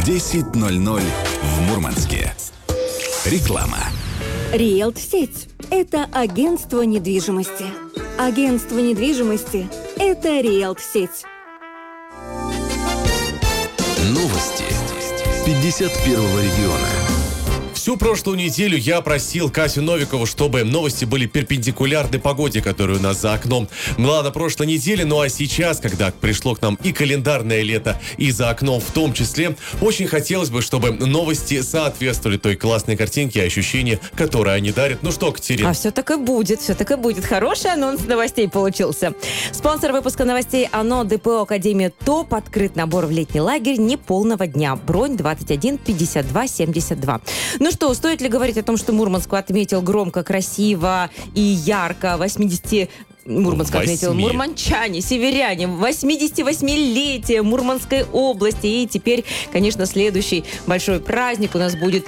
10:00 в Мурманске. Реклама. Риэлт-сеть – это агентство недвижимости. Агентство недвижимости – это Риэлт-сеть. Новости 51-го региона. Всю прошлую неделю я просил Катю Новикову, чтобы новости были перпендикулярны погоде, которая у нас за окном была на прошлой неделе. Ну а сейчас, когда пришло к нам и календарное лето, и за окном в том числе, очень хотелось бы, чтобы новости соответствовали той классной картинке и ощущению, которое они дарят. Ну что, Катерина? А все так и будет, все так и будет. Хороший анонс новостей получился. Спонсор выпуска новостей ОНО ДПО Академия ТОП. Открыт набор в летний лагерь неполного дня. Бронь 21 52 72. Ну что, стоит ли говорить о том, что Мурманск отметил громко, красиво и ярко 80... Мурманск отметил мурманчане, северяне, 88-летие Мурманской области. И теперь, конечно, следующий большой праздник у нас будет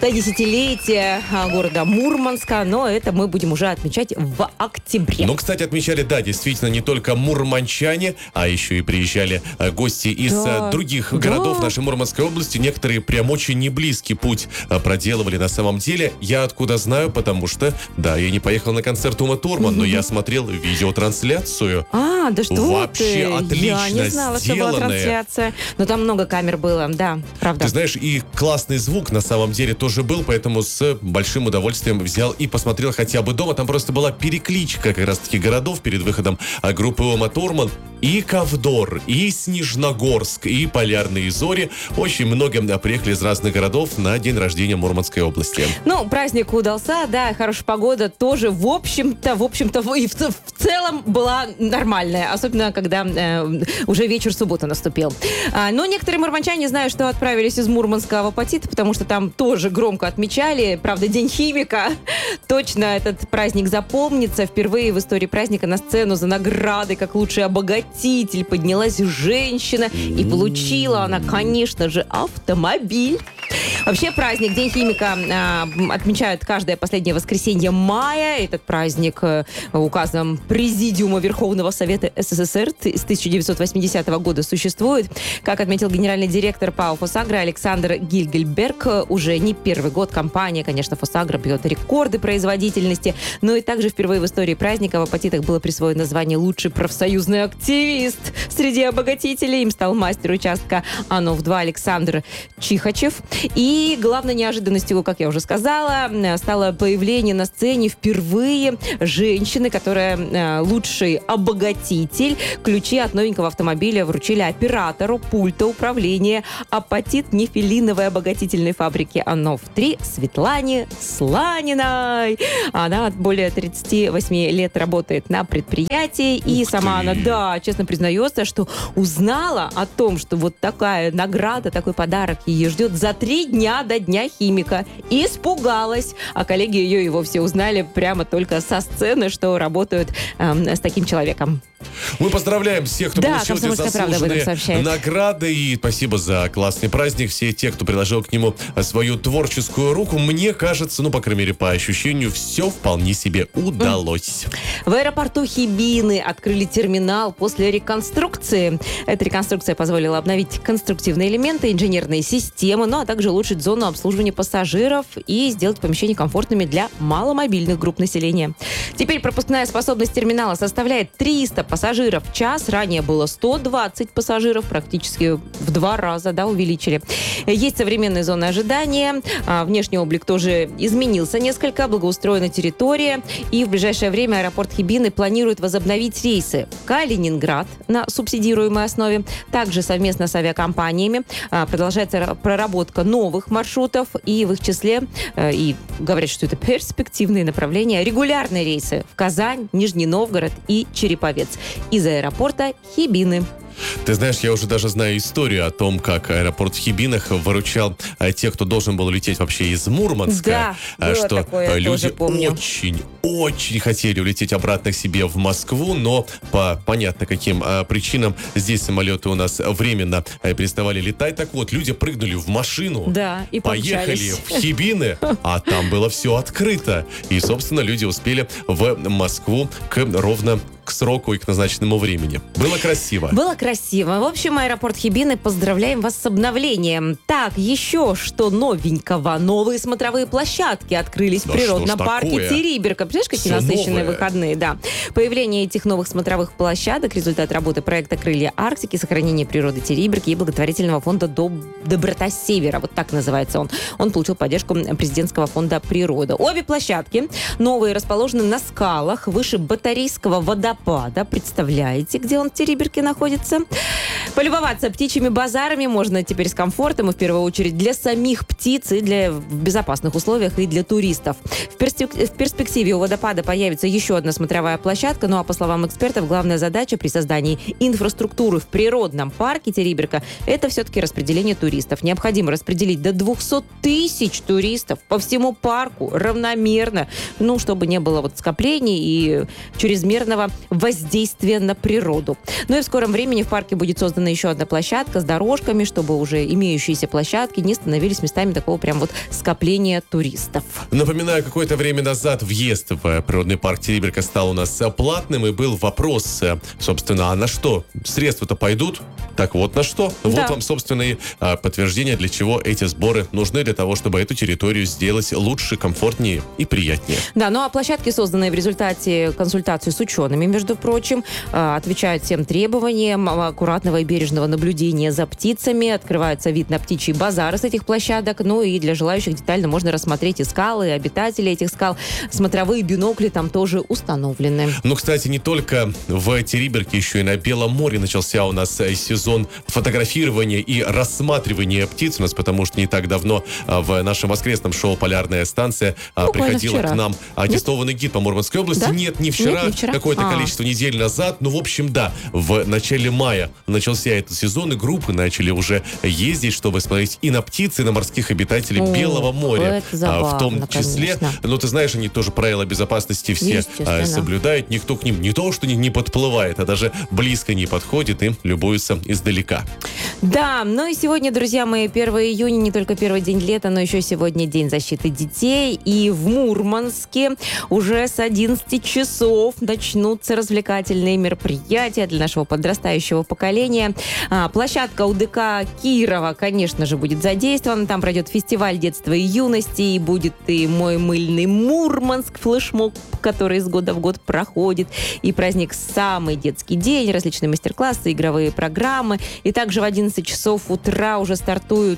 110-летие города Мурманска, но это мы будем уже отмечать в октябре. Ну, кстати, отмечали, да, действительно, не только мурманчане, а еще и приезжали гости из других городов нашей Мурманской области. Некоторые прям очень неблизкий путь проделывали на самом деле. Я откуда знаю, потому что, да, я не поехал на концерт Ума Турман, но я смотрел видеотрансляцию. Да что вообще ты? Отлично Я не знала, сделанная. что была трансляция. Но там много камер было, да, правда. Ты знаешь, и классный звук на самом деле тоже был, поэтому с большим удовольствием взял и посмотрел хотя бы дома. Там просто была перекличка как раз-таки городов перед выходом группы Ума Турман. И Ковдор, и Снежногорск, и Полярные Зори. Очень много приехали из разных городов на день рождения Мурманской области. Ну, праздник удался, да, хорошая погода тоже, в общем-то, и в целом была нормальная, особенно когда уже вечер субботы наступил. Но некоторые мурманчане знают, что отправились из Мурманска в Апатит, потому что там тоже громко отмечали, правда, День химика. Точно этот праздник запомнится. Впервые в истории праздника на сцену за наградой как лучший обогатитель поднялась женщина, и получила она, конечно же, автомобиль. Вообще праздник День химика отмечают каждое последнее воскресенье мая. Этот праздник указом Президиума Верховного Совета СССР с 1980 года существует. Как отметил генеральный директор ПАО «Фосагро» Александр Гильгельберг, уже не первый год компания, конечно, «Фосагро» бьет рекорды производительности, но и также впервые в истории праздника в Апатитах было присвоено звание «Лучший профсоюзный активист». Среди обогатителей им стал мастер участка АНОВ-2 Александр Чихачев. И главной неожиданностью, как я уже сказала, стало появление на сцене впервые женщины, которая лучший обогатитель. Ключи от новенького автомобиля вручили оператору пульта управления апатит-нефилиновой обогатительной фабрики АНОВ-3 Светлане Сланиной. Она более 38 лет работает на предприятии. И сама она, да, честно признается, что узнала о том, что вот такая награда, такой подарок ее ждет за 3 дня до Дня химика. И испугалась. А коллеги ее и вовсе узнали прямо только со сцены, что работают с таким человеком. Мы поздравляем всех, кто получил эти заслуженные награды. И спасибо за классный праздник. Все те, кто приложил к нему свою творческую руку. Мне кажется, ну, по крайней мере, по ощущению, все вполне себе удалось. В аэропорту Хибины открыли терминал после реконструкции. Эта реконструкция позволила обновить конструктивные элементы, инженерные системы, ну а также улучшить зону обслуживания пассажиров и сделать помещения комфортными для маломобильных групп населения. Теперь пропускная способность терминала составляет 300 пассажиров в час. Ранее было 120 пассажиров, практически в 2 раза, да, увеличили. Есть современные зоны ожидания. Внешний облик тоже изменился несколько, благоустроена территория. И в ближайшее время аэропорт Хибины планирует возобновить рейсы в Калининград на субсидируемой основе. Также совместно с авиакомпаниями продолжается проработка новых маршрутов. И в их числе, и говорят, что это перспективные направления, регулярные рейсы в Казань, Нижний Новгород и Череповец из аэропорта Хибины. Ты знаешь, я уже даже знаю историю о том, как аэропорт в Хибинах выручал тех, кто должен был улететь вообще из Мурманска. Да, что такое, люди помню. очень хотели улететь обратно к себе в Москву, но по понятно каким причинам здесь самолеты у нас временно переставали летать. Так вот, люди прыгнули в машину, да, и поехали в Хибины, а там было все открыто. И, собственно, люди успели в Москву ровно к сроку и к назначенному времени. Было красиво. Было красиво. В общем, аэропорт Хибины, поздравляем вас с обновлением. Так, еще что новенького? Новые смотровые площадки открылись в природном парке Териберка. Представляешь, какие насыщенные выходные? Да. Появление этих новых смотровых площадок — результат работы проекта «Крылья Арктики», сохранения природы Териберки и благотворительного фонда «Доброта Севера». Вот так называется он. Он получил поддержку президентского фонда «Природа». Обе площадки новые расположены на скалах выше Батарейского водопада. Представляете, где он в Териберке находится? Полюбоваться птичьими базарами можно теперь с комфортом, и в первую очередь для самих птиц, и в безопасных условиях, и для туристов. В перспективе у водопада появится еще одна смотровая площадка, ну а по словам экспертов, главная задача при создании инфраструктуры в природном парке Териберка – это все-таки распределение туристов. Необходимо распределить до 200 тысяч туристов по всему парку равномерно, ну, чтобы не было вот скоплений и чрезмерного воздействия на природу. Ну и в скором времени в парке будет создана еще одна площадка с дорожками, чтобы уже имеющиеся площадки не становились местами такого прям вот скопления туристов. Напоминаю, какое-то время назад въезд в природный парк Териберка стал у нас платным, и был вопрос, собственно, а на что средства-то пойдут? Так вот, на что? Да. Вот вам, собственно, и подтверждение, для чего эти сборы нужны, для того, чтобы эту территорию сделать лучше, комфортнее и приятнее. Да, ну а площадки, созданные в результате консультаций с учеными, между прочим, отвечают всем требованиям аккуратного и бережного наблюдения за птицами. Открывается вид на птичьи базары с этих площадок. Ну и для желающих детально можно рассмотреть и скалы, и обитатели этих скал. Смотровые бинокли там тоже установлены. Ну, кстати, не только в Териберке, еще и на Белом море начался у нас сезон фотографирования и рассматривания птиц у нас, потому что не так давно в нашем воскресном шоу «Полярная станция» приходила к нам аттестованный гид по Мурманской области. Да? Нет, не вчера, какое-то количество недель назад. Ну, в общем, да, в начале мая начался этот сезон, и группы начали уже ездить, чтобы смотреть и на птиц, и на морских обитателей Белого моря. Забавно, в том числе. Конечно. Но ты знаешь, они тоже правила безопасности все соблюдают. Никто к ним не то, что не подплывает, а даже близко не подходит, и любуются издалека. Да, ну и сегодня, друзья мои, 1 июня, не только первый день лета, но еще сегодня День защиты детей. И в Мурманске уже с 11 часов начнутся развлекательные мероприятия для нашего подрастающего поколения. Площадка УДК Кирова, конечно же, будет задействована. Там пройдет фестиваль детства и юности, и будет и «Мой мыльный Мурманск», флешмоб, который из года в год проходит, и праздник «Самый детский день», различные мастер-классы, игровые программы. И также в 11 часов утра уже стартует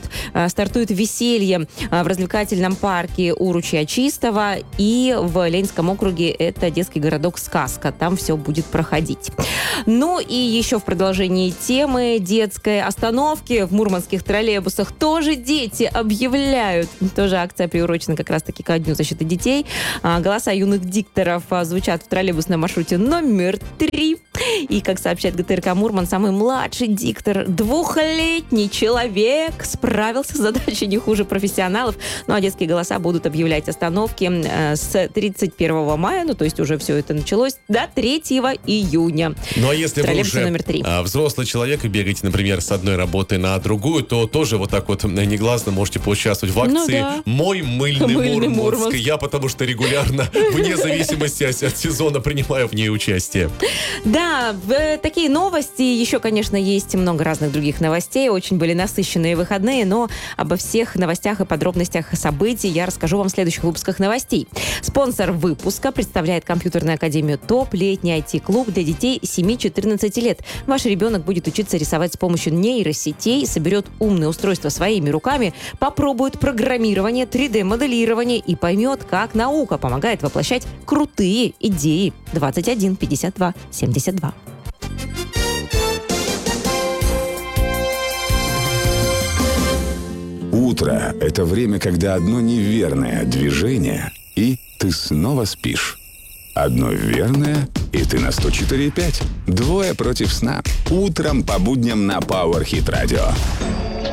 веселье в развлекательном парке у ручья Чистого, и в Ленинском округе это детский городок «Сказка». Там все будет проходить. Ну и еще в продолжении темы детской остановки в мурманских троллейбусах тоже дети объявляют. Тоже акция приурочена как раз-таки ко Дню защиты детей. Голоса юных дикторов звучат в троллейбусном маршруте номер 3. И, как сообщает ГТРК Мурман, самый младший диктор, 2-летний человек, справился с задачей не хуже профессионалов. Ну а детские голоса будут объявлять остановки с 31 мая, ну то есть уже все это началось, до 3 июня. Ну а если вы уже взрослый человек и бегаете, например, с одной работы на другую, то тоже вот так вот негласно можете поучаствовать в акции «Мой мыльный Мурманск». Я потому что регулярно, вне зависимости от сезона, принимаю в ней участие. Да, такие новости. Еще, конечно, есть много разных других новостей. Очень были насыщенные выходные, но обо всех новостях и подробностях событий я расскажу вам в следующих выпусках новостей. Спонсор выпуска представляет компьютерную академию ТОП, летний IT-клуб для детей 7-14 лет. Ваш ребенок будет учиться рисовать с помощью нейросетей, соберет умные устройства своими руками, попробует программирование, 3D-моделирование и поймет, как наука помогает воплощать крутые идеи. 21 52 72. Утро – это время, когда одно неверное движение, и ты снова спишь. Одно верное, и ты на 104,5. Двое против сна. Утром по будням на Power Hit Radio.